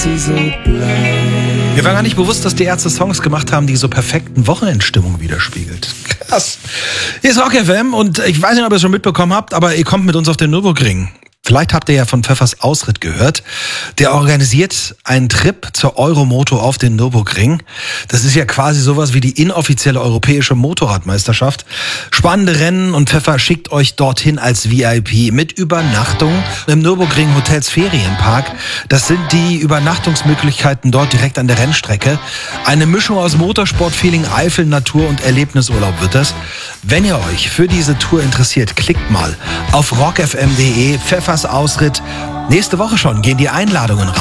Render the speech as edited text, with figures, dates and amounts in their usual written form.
Mir war gar nicht bewusst, dass die Ärzte Songs gemacht haben, die so perfekten Wochenendstimmung widerspiegelt. Krass. Hier ist Rock FM und ich weiß nicht, ob ihr es schon mitbekommen habt, aber ihr kommt mit uns auf den Nürburgring. Vielleicht habt ihr ja von Pfeffers Ausritt gehört. Der organisiert einen Trip zur Euromoto auf den Nürburgring. Das ist ja quasi sowas wie die inoffizielle europäische Motorradmeisterschaft. Spannende Rennen und Pfeffer schickt euch dorthin als VIP mit Übernachtung im Nürburgring Hotels Ferienpark. Das sind die Übernachtungsmöglichkeiten dort direkt an der Rennstrecke. Eine Mischung aus Motorsport-Feeling, Eifel, Natur und Erlebnisurlaub wird das. Wenn ihr euch für diese Tour interessiert, klickt mal auf rockfm.de. Pfeffers Ausritt. Nächste Woche schon gehen die Einladungen raus.